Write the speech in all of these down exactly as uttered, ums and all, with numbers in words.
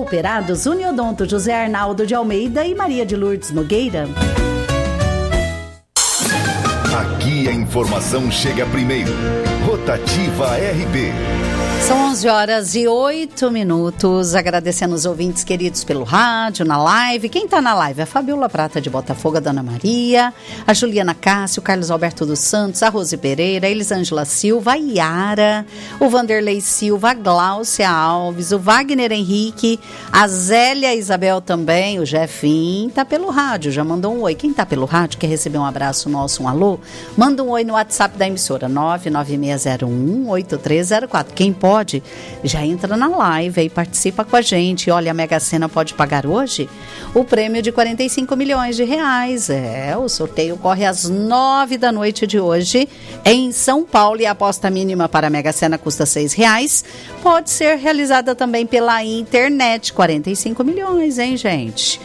Cooperados Uniodonto José Arnaldo de Almeida e Maria de Lourdes Nogueira. Aqui a informação chega primeiro. Rotativa R B. São onze horas e oito minutos, agradecendo os ouvintes queridos pelo rádio, na live. Quem está na live? A Fabiola Prata de Botafogo, a Dona Maria, a Juliana Cássio, o Carlos Alberto dos Santos, a Rose Pereira, a Elisângela Silva, a Iara, o Vanderlei Silva, a Gláucia Alves, o Wagner Henrique, a Zélia Isabel também, o Jefim, tá pelo rádio, já mandou um oi. Quem tá pelo rádio, quer receber um abraço nosso, um alô, manda um oi no WhatsApp da emissora, nove nove seis zero um oito três zero quatro. Quem pode? Pode, já entra na live e participa com a gente. Olha, a Mega Sena pode pagar hoje o prêmio de quarenta e cinco milhões de reais. É, o sorteio corre às nove da noite de hoje em São Paulo e a aposta mínima para a Mega Sena custa seis reais. Pode ser realizada também pela internet. quarenta e cinco milhões, hein, gente?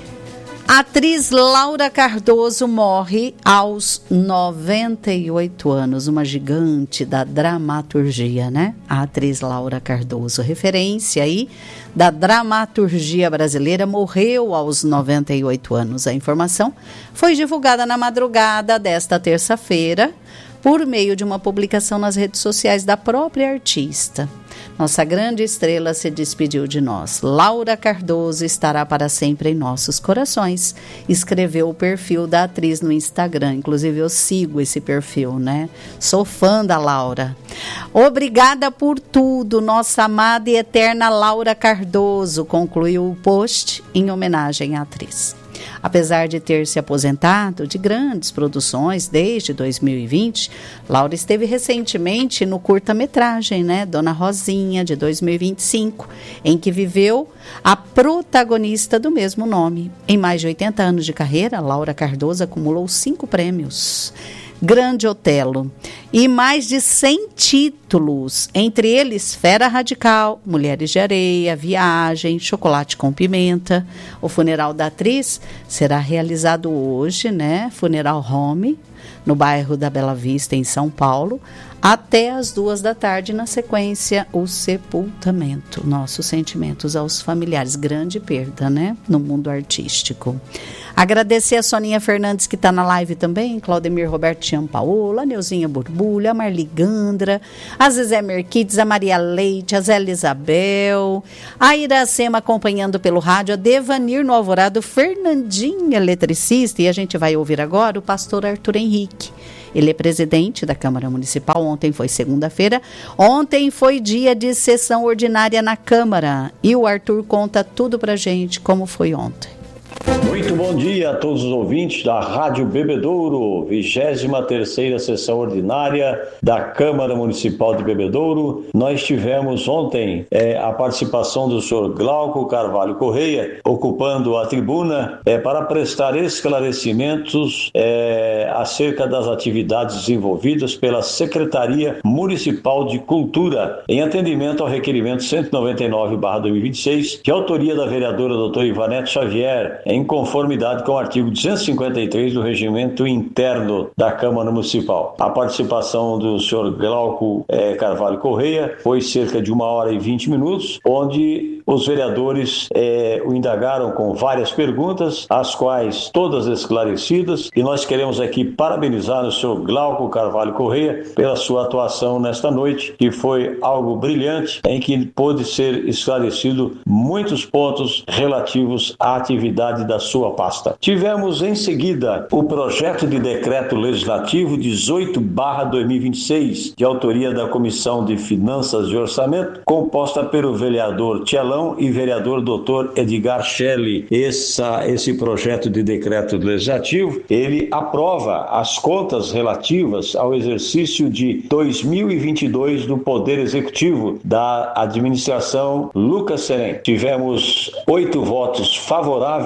A atriz Laura Cardoso morre aos noventa e oito anos, uma gigante da dramaturgia, né? A atriz Laura Cardoso, referência aí da dramaturgia brasileira, morreu aos noventa e oito anos. A informação foi divulgada na madrugada desta terça-feira por meio de uma publicação nas redes sociais da própria artista. Nossa grande estrela se despediu de nós. Laura Cardoso estará para sempre em nossos corações. Escreveu o perfil da atriz no Instagram. Inclusive, eu sigo esse perfil, né? Sou fã da Laura. Obrigada por tudo, nossa amada e eterna Laura Cardoso, concluiu o post em homenagem à atriz. Apesar de ter se aposentado de grandes produções desde dois mil e vinte, Laura esteve recentemente no curta-metragem, né, Dona Rosinha, de dois mil e vinte e cinco, em que viveu a protagonista do mesmo nome. Em mais de oitenta anos de carreira, Laura Cardoso acumulou cinco prêmios. Grande Otelo e mais de cem títulos, entre eles Fera Radical, Mulheres de Areia, Viagem, Chocolate com Pimenta. O funeral da atriz será realizado hoje, né? Funeral Home, no bairro da Bela Vista, em São Paulo, até as duas da tarde. Na sequência, o sepultamento. Nossos sentimentos aos familiares. Grande perda, né? No mundo artístico. Agradecer a Soninha Fernandes, que está na live também, Claudemir Roberto Chiampaola, a Neuzinha Borbulha, a Marli Gandra, a Zezé Merquides, a Maria Leite, a Zé Isabel, a Iracema acompanhando pelo rádio, a Devanir no Alvorado, Fernandinha, eletricista, e a gente vai ouvir agora o pastor Arthur Henrique. Ele é presidente da Câmara Municipal. Ontem foi segunda-feira. Ontem foi dia de sessão ordinária na Câmara. E o Arthur conta tudo pra gente, como foi ontem. Muito bom dia a todos os ouvintes da Rádio Bebedouro, vigésima terceira sessão ordinária da Câmara Municipal de Bebedouro. Nós tivemos ontem é, a participação do senhor Glauco Carvalho Correia, ocupando a tribuna é, para prestar esclarecimentos é, acerca das atividades desenvolvidas pela Secretaria Municipal de Cultura, em atendimento ao requerimento cento e noventa e nove barra dois mil e vinte e seis, de autoria da vereadora doutora Ivanete Xavier, em conformidade com o artigo duzentos e cinquenta e três do Regimento Interno da Câmara Municipal. A participação do senhor Glauco eh, Carvalho Correia foi cerca de uma hora e vinte minutos, onde os vereadores eh, o indagaram com várias perguntas, as quais todas esclarecidas, e nós queremos aqui parabenizar o senhor Glauco Carvalho Correia pela sua atuação nesta noite, que foi algo brilhante, em que pôde ser esclarecido muitos pontos relativos à atividade da sua pasta. Tivemos em seguida o projeto de decreto legislativo dezoito barra dois mil e vinte e seis, de autoria da Comissão de Finanças e Orçamento, composta pelo vereador Tchelão e vereador doutor Edgar Shelley. Essa, esse projeto de decreto legislativo, ele aprova as contas relativas ao exercício de dois mil e vinte e dois do Poder Executivo da administração Lucas Serem. Tivemos oito votos favoráveis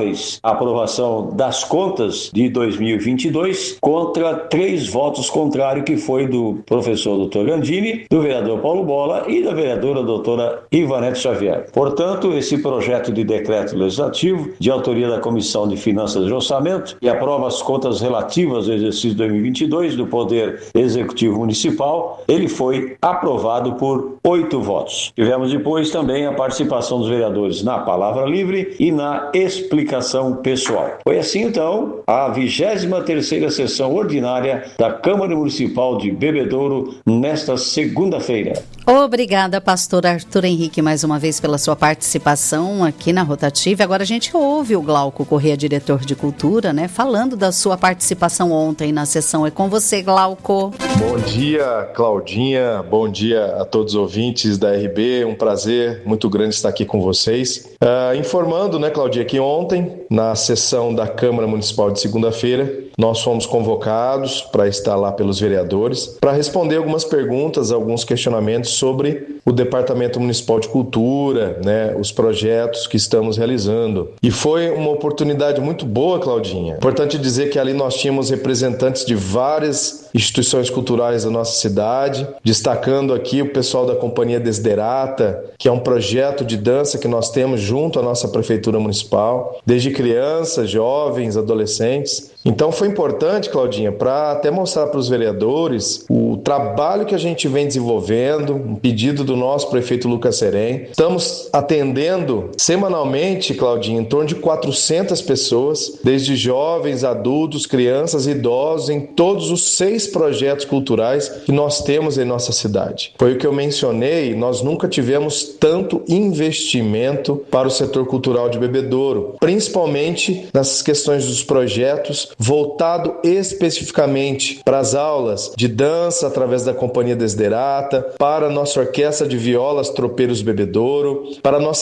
a aprovação das contas de dois mil e vinte e dois contra três votos contrários, que foi do professor doutor Gandini, do vereador Paulo Bola e da vereadora doutora Ivanete Xavier. Portanto, esse projeto de decreto legislativo, de autoria da Comissão de Finanças e Orçamento, que aprova as contas relativas ao exercício dois mil e vinte e dois do Poder Executivo Municipal, ele foi aprovado por oito votos. Tivemos depois também a participação dos vereadores na palavra livre e na explicação pessoal. Foi assim, então, a vigésima terceira sessão ordinária da Câmara Municipal de Bebedouro nesta segunda-feira. Obrigada, pastor Arthur Henrique, mais uma vez pela sua participação aqui na Rotativa. Agora a gente ouve o Glauco Corrêa, diretor de Cultura, né, falando da sua participação ontem na sessão. É com você, Glauco. Bom dia, Claudinha. Bom dia a todos os ouvintes da R B. Um prazer muito grande estar aqui com vocês. Uh, informando, né, Claudinha, que ontem, na sessão da Câmara Municipal de segunda-feira, nós fomos convocados para estar lá pelos vereadores para responder algumas perguntas, alguns questionamentos sobre o Departamento Municipal de Cultura, né, os projetos que estamos realizando. E foi uma oportunidade muito boa, Claudinha. Importante dizer que ali nós tínhamos representantes de várias instituições culturais da nossa cidade, destacando aqui o pessoal da Companhia Desiderata, que é um projeto de dança que nós temos junto à nossa Prefeitura Municipal, desde crianças, jovens, adolescentes. Então foi importante, Claudinha, para até mostrar para os vereadores o trabalho que a gente vem desenvolvendo, um pedido do nosso prefeito Lucas Serem. Estamos atendendo semanalmente, Claudinha, em torno de quatrocentas pessoas, desde jovens, adultos, crianças, idosos, em todos os seis projetos culturais que nós temos em nossa cidade. Foi o que eu mencionei, nós nunca tivemos tanto investimento para o setor cultural de Bebedouro, principalmente nessas questões dos projetos voltado especificamente para as aulas de dança através da Companhia Desiderata, para a nossa orquestra de violas Tropeiros Bebedouro, para a nossa